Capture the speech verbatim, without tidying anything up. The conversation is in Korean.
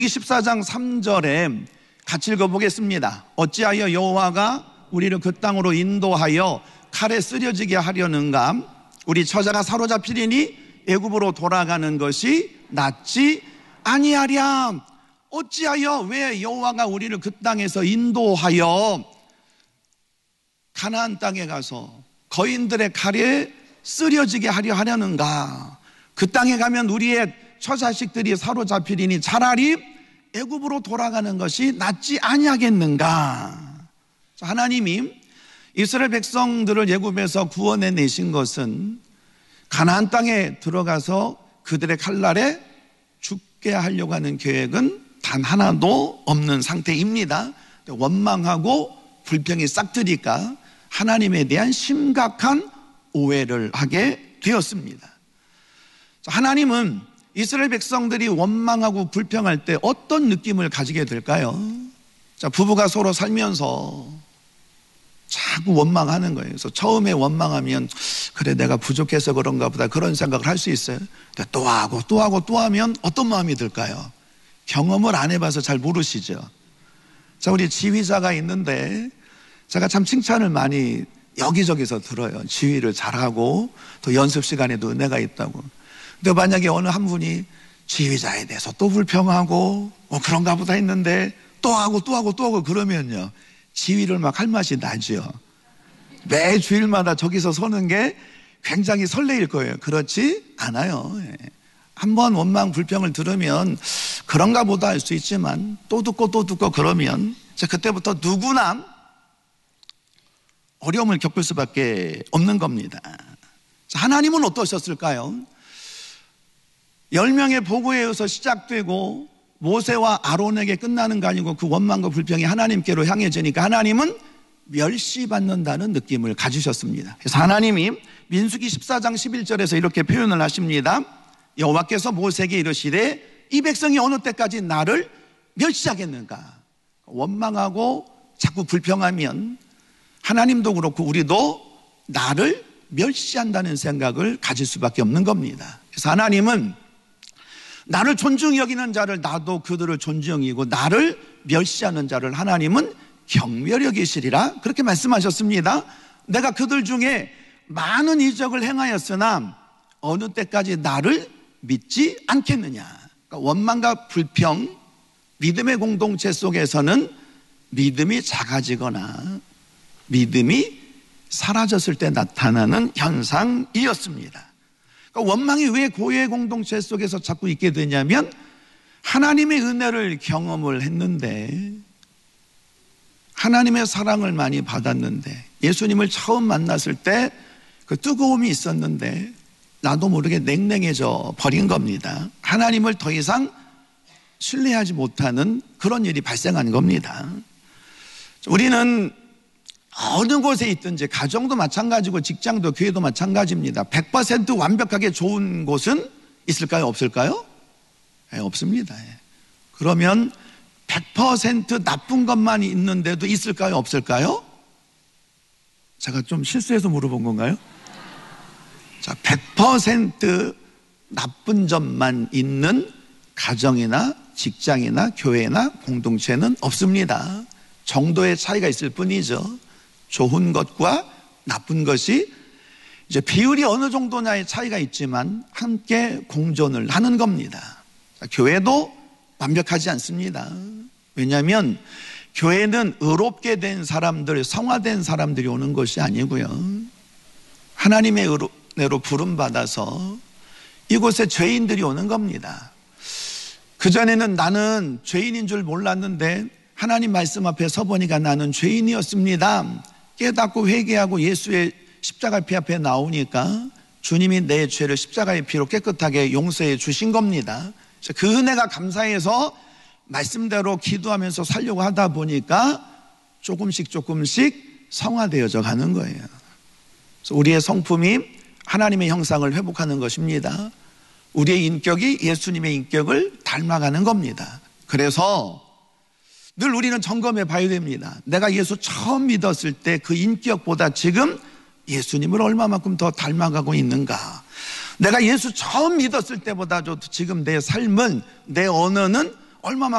십사 장 삼 절에 같이 읽어보겠습니다. 어찌하여 여호와가 우리를 그 땅으로 인도하여 칼에 쓰려지게 하려는가? 우리 처자가 사로잡히리니 애굽으로 돌아가는 것이 낫지 아니하랴. 어찌하여, 왜 여호와가 우리를 그 땅에서 인도하여 가나안 땅에 가서 거인들의 칼에 쓰려지게 하려 하려는가? 그 땅에 가면 우리의 처자식들이 사로잡히리니 차라리 애굽으로 돌아가는 것이 낫지 아니하겠는가? 하나님이 이스라엘 백성들을 애굽에서 구원해 내신 것은 가나안 땅에 들어가서 그들의 칼날에 죽게 하려고 하는 계획은 단 하나도 없는 상태입니다. 원망하고 불평이 싹트니까 하나님에 대한 심각한 오해를 하게 되었습니다. 하나님은 이스라엘 백성들이 원망하고 불평할 때 어떤 느낌을 가지게 될까요? 자, 부부가 서로 살면서 자꾸 원망하는 거예요. 그래서 처음에 원망하면 그래 내가 부족해서 그런가 보다 그런 생각을 할 수 있어요. 또 하고 또 하고 또 하면 어떤 마음이 들까요? 경험을 안 해봐서 잘 모르시죠. 자, 우리 지휘자가 있는데 제가 참 칭찬을 많이 여기저기서 들어요. 지휘를 잘하고 또 연습 시간에도 은혜가 있다고. 근데 만약에 어느 한 분이 지휘자에 대해서 또 불평하고 뭐 그런가 보다 했는데 또 하고 또 하고 또 하고 그러면요, 지휘를 막 할 맛이 나죠. 매 주일마다 저기서 서는 게 굉장히 설레일 거예요. 그렇지 않아요. 한번 원망 불평을 들으면 그런가 보다 할 수 있지만 또 듣고 또 듣고 그러면 그때부터 누구나 어려움을 겪을 수밖에 없는 겁니다. 하나님은 어떠셨을까요? 열 명의 보고에 의해서 시작되고 모세와 아론에게 끝나는 거 아니고 그 원망과 불평이 하나님께로 향해지니까 하나님은 멸시받는다는 느낌을 가지셨습니다. 그래서 하나님이 민수기 십사 장 십일 절에서 이렇게 표현을 하십니다. 여호와께서 모세에게 이르시되 이 백성이 어느 때까지 나를 멸시하겠는가? 원망하고 자꾸 불평하면 하나님도 그렇고 우리도 나를 멸시한다는 생각을 가질 수밖에 없는 겁니다. 그래서 하나님은 나를 존중히 여기는 자를 나도 그들을 존중히 여기고 나를 멸시하는 자를 하나님은 경멸히 여기시리라 그렇게 말씀하셨습니다. 내가 그들 중에 많은 이적을 행하였으나 어느 때까지 나를 믿지 않겠느냐. 그러니까 원망과 불평, 믿음의 공동체 속에서는 믿음이 작아지거나 믿음이 사라졌을 때 나타나는 현상이었습니다. 그러니까 원망이 왜 교회 공동체 속에서 자꾸 있게 되냐면 하나님의 은혜를 경험을 했는데, 하나님의 사랑을 많이 받았는데, 예수님을 처음 만났을 때 그 뜨거움이 있었는데 나도 모르게 냉랭해져 버린 겁니다. 하나님을 더 이상 신뢰하지 못하는 그런 일이 발생한 겁니다. 우리는 어느 곳에 있든지 가정도 마찬가지고 직장도 교회도 마찬가지입니다. 백 퍼센트 완벽하게 좋은 곳은 있을까요? 없을까요? 네, 없습니다. 그러면 백 퍼센트 나쁜 것만 있는데도 있을까요? 없을까요? 제가 좀 실수해서 물어본 건가요? 자, 백 퍼센트 나쁜 점만 있는 가정이나 직장이나 교회나 공동체는 없습니다. 정도의 차이가 있을 뿐이죠. 좋은 것과 나쁜 것이 이제 비율이 어느 정도냐의 차이가 있지만 함께 공존을 하는 겁니다. 자, 교회도 완벽하지 않습니다. 왜냐하면 교회는 의롭게 된 사람들, 성화된 사람들이 오는 것이 아니고요, 하나님의 은혜로 부름받아서 이곳에 죄인들이 오는 겁니다. 그전에는 나는 죄인인 줄 몰랐는데 하나님 말씀 앞에 서보니까 나는 죄인이었습니다. 깨닫고 회개하고 예수의 십자가 피 앞에 나오니까 주님이 내 죄를 십자가의 피로 깨끗하게 용서해 주신 겁니다. 그 은혜가 감사해서 말씀대로 기도하면서 살려고 하다 보니까 조금씩 조금씩 성화되어져 가는 거예요. 그래서 우리의 성품이 하나님의 형상을 회복하는 것입니다. 우리의 인격이 예수님의 인격을 닮아가는 겁니다. 그래서 늘 우리는 점검해 봐야 됩니다. 내가 예수 처음 믿었을 때 그 인격보다 지금 예수님을 얼마만큼 더 닮아가고 있는가. 내가 예수 처음 믿었을 때보다 지금 내 삶은, 내 언어는 얼마만큼